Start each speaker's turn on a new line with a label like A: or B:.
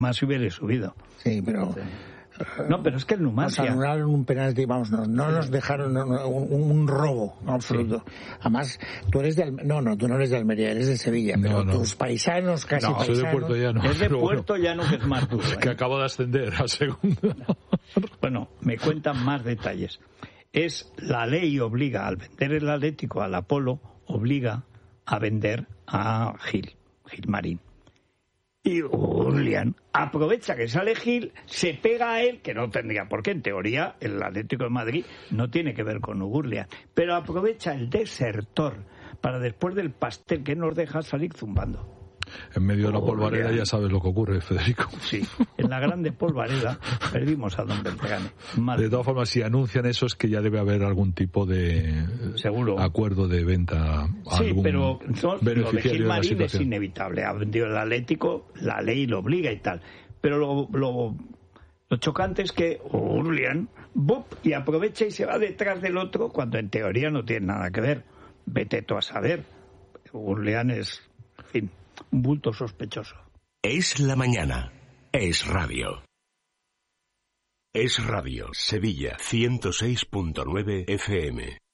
A: más hubiera subido.
B: Sí, pero...
A: No, pero es que el Numancia...
B: Nos anularon un penalti, vamos, no nos dejaron un robo absoluto. Sí. Además, tú eres de tú no eres de Almería, eres de Sevilla, pero tus paisanos, casi paisanos...
C: Soy de Puerto Llano.
A: Es de Puerto Llano, que es más duro.
C: Que acabo de ascender a segunda.
A: Bueno, me cuentan más detalles. La ley obliga, al vender el Atlético al Apolo, obliga a vender a Gilmarín. Y Julián aprovecha que sale Gil, se pega a él, que no tendría por qué, en teoría el Atlético de Madrid no tiene que ver con Ugurlian, pero aprovecha el desertor para después del pastel que nos deja salir zumbando.
C: En medio de la polvareda ya sabes lo que ocurre, Federico.
A: Sí, en la grande polvareda perdimos a don Beltrán.
C: De todas formas, si anuncian eso es que ya debe haber algún tipo de acuerdo de venta.
A: Sí, pero lo de Gilmarín es
C: situación.
A: Inevitable. Ha vendido el Atlético, la ley lo obliga y tal. Pero lo chocante es que Julián y aprovecha y se va detrás del otro cuando en teoría no tiene nada que ver. Vete tú a saber. Julián es, en fin, un bulto sospechoso.
D: Es la mañana. Es radio. Es radio. Sevilla 106.9 FM.